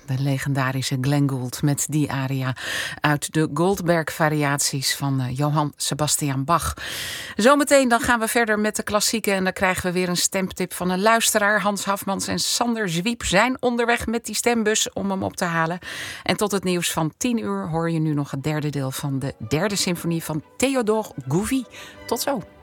De legendarische Glenn Gould met die aria uit de Goldberg-variaties van Johann Sebastian Bach. Zometeen dan gaan we verder met de klassieken en dan krijgen we weer een stemtip van een luisteraar. Hans Hafmans en Sander Zwiep zijn onderweg met die stembus om hem op te halen. En tot het nieuws van 10 uur hoor je nu nog het derde deel van de derde symfonie van Theodore Gouvy. Tot zo.